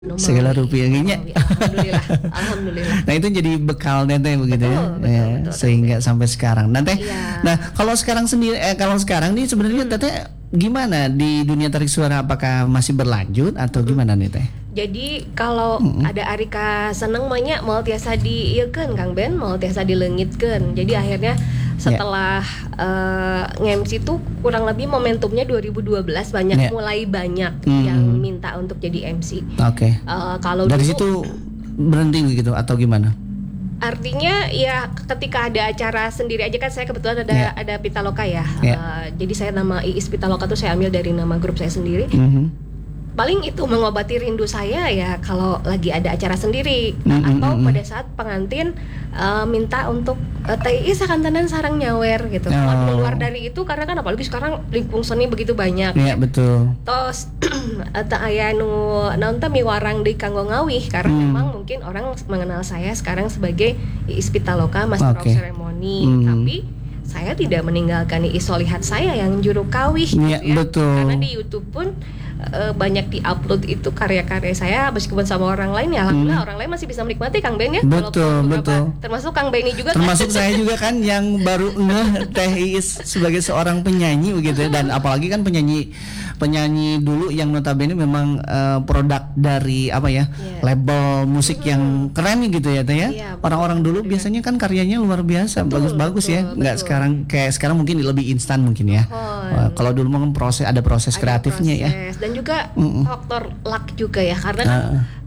Segala Numawi, rupiah kayaknya. alhamdulillah, alhamdulillah. Nah itu jadi bekal teteh begitu ya, Betul, betul, betul, sehingga sampai sekarang. Nah teh, Iya. nah kalau sekarang sendiri, kalau sekarang nih sebenarnya teteh gimana di dunia tarik suara? Apakah masih berlanjut atau gimana nih teh? Jadi kalau Mm-mm. ada Arika seneng banyak mau tiasa diieukeun Kang Ben, mau tiasa dileungitkeun. Jadi akhirnya Ya, setelah nge-MC itu kurang lebih momentumnya 2012 banyak ya. mulai banyak Hmm. yang minta untuk jadi MC. Oke. Kalau Dari dulu situ berhenti begitu atau gimana? artinya ya ketika ada acara sendiri aja kan saya kebetulan ada Ya. ada Pitaloka ya. Ya. Jadi saya nama Iis Pitaloka tuh saya ambil dari nama grup saya sendiri. Mhm. Paling itu mengobati rindu saya ya kalau lagi ada acara sendiri atau pada saat pengantin minta untuk Teh Iis akan tenan sarang nyawer gitu. Kalau luar dari itu karena kan apalagi sekarang lingkung seni begitu banyak. Iya betul. Tos tak aya nu naon teh miwarang di kanggo ngawih karena memang mungkin orang mengenal saya sekarang sebagai Iis Pitaloka Master of Oke. Ceremony, tapi saya tidak meninggalkan Iis Solihat saya yang juru kawih gitu Iya, ya. betul. Karena di YouTube pun banyak diupload itu karya-karya saya meskipun sama orang lain ya alhamdulillah orang lain masih bisa menikmati Kang Ben ya. Betul, Walaupun beberapa- betul. termasuk Kang Benny juga kan. Termasuk saya juga kan yang baru ngeh Teh Iis sebagai seorang penyanyi begitu ya. Dan apalagi kan penyanyi dulu yang notabene memang produk dari apa ya, Iya. label musik yang keren gitu ya Teh ya. Iya, betul. Orang-orang dulu biasanya kan karyanya luar biasa, bagus-bagus ya. betul, Nggak betul. sekarang kayak sekarang mungkin lebih instan mungkin ya. Wah, kalau dulu memang ada proses Ada kreatifnya ya. proses. Dan juga faktor luck juga ya karena kan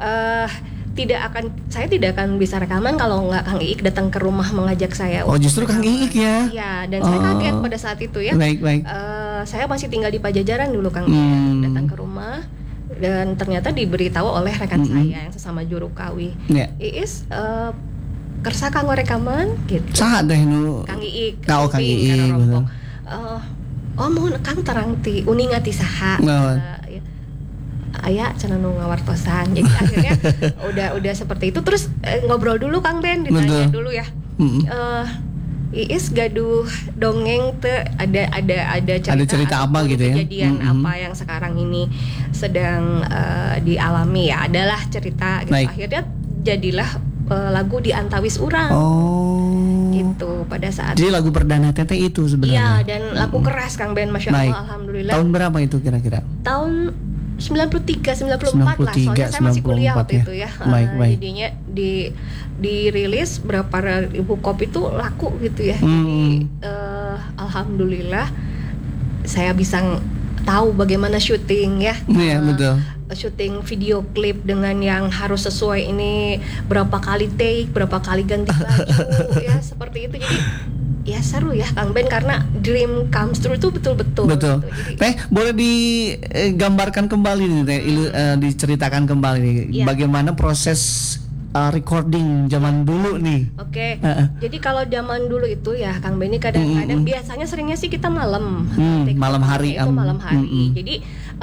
saya tidak akan bisa rekaman kalau nggak Kang Iik datang ke rumah mengajak saya. Oh untuk justru Kang rekaman. Iik ya. Iya, dan saya kaget pada saat itu ya. Baik. Saya masih tinggal di Pajajaran dulu Kang Iik datang ke rumah dan ternyata diberitahu oleh rekan saya yang sesama juru kawih. Ya. Iis kersa kanggo rekaman gitu. Saha teh nu Kang Iik. Oh, Kang kuping, Iik, karena rompok. betul. Oh mohon Kang terang ti uning ngati saha. Naon? Aya cenah nu ngawartosan. Jadi akhirnya udah seperti itu terus ngobrol dulu Kang Ben ditanya Betul. dulu ya. Mm-mm. Iis gaduh dongeng teh ada cerita apa ataupun gitu ya? kejadian apa yang sekarang ini sedang dialami ya adalah cerita gitu. Baik. Akhirnya jadilah lagu di Antawis Urang Oh. gitu pada saat Jadi lagu perdana Teteh itu iya sebenarnya. dan lagu keras Kang Ben Masya Baik. Allah alhamdulillah Tahun berapa itu kira-kira? tahun 93 94 lah soalnya saya masih kuliah 94 waktu ya. itu ya. Baik. Jadinya dirilis berapa ribu kopi itu laku gitu ya. Jadi alhamdulillah saya bisa tahu bagaimana syuting ya. Iya, betul. Syuting video klip dengan yang harus sesuai ini berapa kali take, berapa kali ganti baju ya seperti itu. Jadi ya seru ya Kang Ben karena dream comes true itu betul-betul Betul. gitu. Jadi, Teh, boleh digambarkan kembali nih Teh, diceritakan kembali nih Iya. bagaimana proses recording zaman dulu nih. Oke, jadi kalau zaman dulu itu ya Kang Benny kadang-kadang biasanya seringnya sih kita malam, take malam hari, itu malam hari. Jadi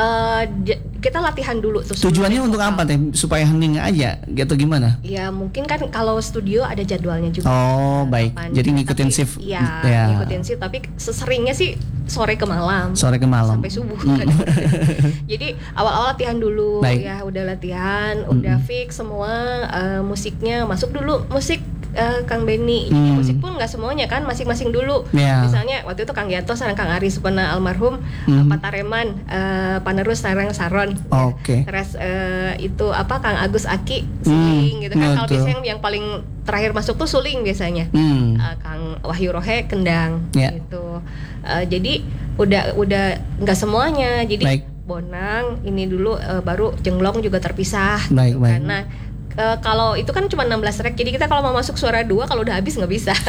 kita latihan dulu tuh. Tujuannya sebelum untuk vokal. apa Teh? Supaya hening aja gitu gimana? Ya mungkin kan kalau studio ada jadwalnya juga. Oh, baik. Kapan. Jadi ngikutin Tapi, shift. Iya, Ya. ngikutin shift. Tapi seringnya sih sore ke malam. Sore ke malam. Sampai subuh. kadang-kadang. Jadi awal-awal latihan dulu. Baik. Ya udah latihan, udah fix semua musiknya masuk dulu musik. Kang Benny, jadi musik pun nggak semuanya kan, masing-masing dulu. Ya. Misalnya waktu itu Kang Yanto sareng Kang Aris pernah almarhum, Patareman, panerus sareng Saron. Oke. Terus itu apa Kang Agus Aki suling gitu kan. Kalau betul. biasanya yang paling terakhir masuk tuh suling biasanya. Kang Wahyu Rohe kendang Ya. gitu. Jadi udah nggak semuanya. Jadi Baik. Bonang ini dulu baru Jenglong juga terpisah Baik, gitu baik. kan. Nah, kalau itu kan cuma 16 track. Jadi kita kalau mau masuk suara 2 kalau udah habis nggak bisa.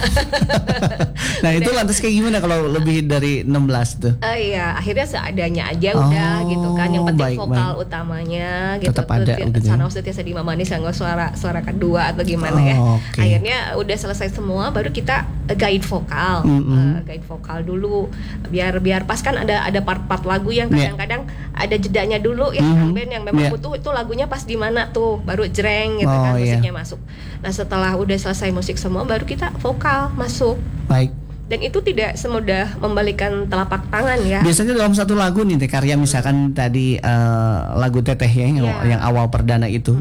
Nah, itu lantas kayak gimana kalau lebih dari 16 tuh? Iya, akhirnya seadanya aja udah gitu kan. Yang penting baik, vokal baik. utamanya gitu. Tetap ada gitu ya. Sana usah tiasa di manis nggak suara kedua atau gimana ya. Oke. Akhirnya udah selesai semua baru kita guide vokal. Guide vokal dulu biar pas kan ada part-part lagu yang kadang-kadang ada jedanya dulu ya Kang Ben yang memang butuh itu lagunya pas di mana tuh baru jreng gitu kan musiknya masuk. Nah, setelah udah selesai musik semua baru kita vokal masuk. Baik. Dan itu tidak semudah membalikan telapak tangan ya. Biasanya dalam satu lagu nih Teh, karya misalkan tadi lagu Teteh ya yang awal perdana itu